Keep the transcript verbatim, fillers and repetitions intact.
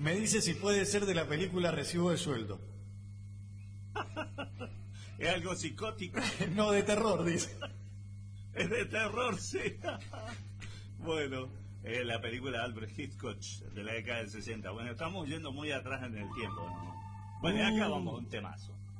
Me dice si puede ser de la película Recibo de Sueldo. Es algo psicótico. No, de terror, dice. Es de terror, sí. Bueno, eh, la película de Alfred Hitchcock de la década del sesenta. Bueno, estamos yendo muy atrás en el tiempo, ¿no? Bueno, y acá vamos a un temazo.